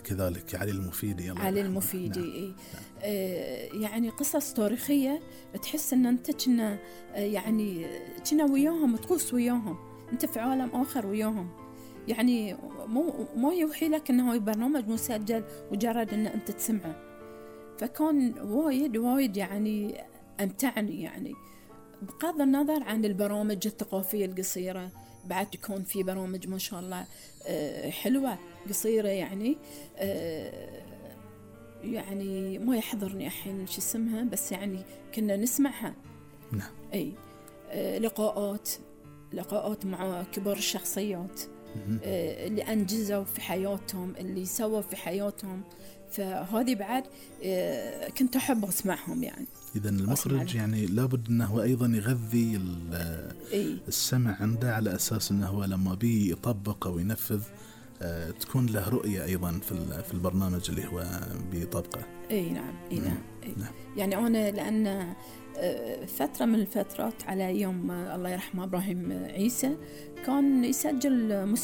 كذلك علي المفيدي. علي المفيدي. نعم. يعني قصص تاريخية تحس أن أنت كنا يعني كنا وياهم، تغوص وياهم، أنت في عالم آخر وياهم. يعني مو يوحي لك أنه هو برنامج مسجل مجرد أن أنت تسمعه. فكان وايد يعني أمتعني. يعني بغض النظر عن البرامج الثقافية القصيرة، بعد تكون في برامج ما شاء الله حلوة قصيرة، يعني ما يحضرني الحين شو اسمها، بس يعني كنا نسمعها. نعم. أي لقاءات مع كبار الشخصيات اللي أنجزوا في حياتهم، اللي سووا في حياتهم. فهذه بعد كنت أحب أسمعهم. يعني إذن المخرج يعني لابد أنه أيضا يغذي السمع عنده، على أساس أنه لما بي يطبق أو ينفذ تكون له رؤية أيضا في البرنامج اللي هو بيطبقه. نعم. نعم. يعني أنا لأن فترة من الفترات على يوم الله يرحمه إبراهيم عيسى كان يسجل